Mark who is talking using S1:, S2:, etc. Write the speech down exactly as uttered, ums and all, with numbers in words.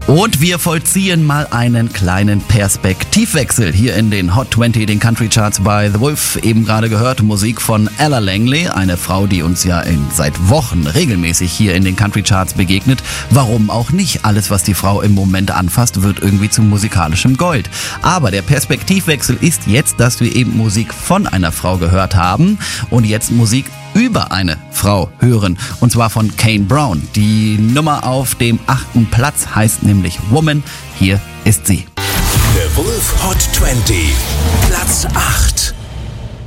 S1: Und wir vollziehen mal einen kleinen Perspektivwechsel hier in den Hot zwanzig, den Country Charts bei The Wolf. Eben gerade gehört Musik von Ella Langley, eine Frau, die uns ja in, seit Wochen regelmäßig hier in den Country Charts begegnet. Warum auch nicht? Alles, was die Frau im Moment anfasst, wird irgendwie zu musikalischem Gold. Aber der Perspektivwechsel ist jetzt, dass wir eben Musik von einer Frau gehört haben und jetzt Musik über eine Frau hören, und zwar von Kane Brown. Die Nummer auf dem achten Platz heißt nämlich Woman. Hier ist sie.
S2: The Wolf Hot zwanzig, Platz acht.